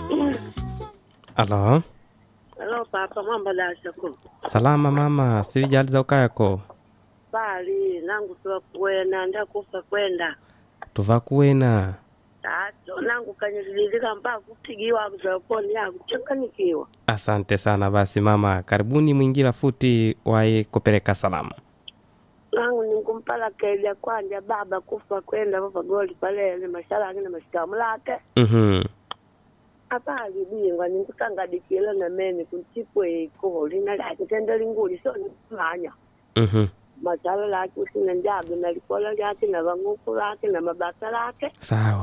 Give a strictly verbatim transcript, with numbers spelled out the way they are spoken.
Alo. Hello papa, mambo da shako. Salama mama, sijaliza ukayako. Bali nangu tuwa kuwena nda kufa kwenda. Tuva kuwena. Tato nangu kanyililika mpaka kupigiwa kuzaponi ya kuchanganikiwa. Asante sana basi mama, karibuni mwingira futi wae kupeleka salamu. Nangu ninkumpala keja kwanja baba kufa kwenda papa goli pale ni mashala ngine mashikamu lake. Mhm. Apali bingwa ninkutanga dikilo na meni kuchipwe ko lina la kitendo linguli so ni manya. Mhm. Mashala lake usina njabu na likola lake na banguku lake na mabasa lake. Sawa.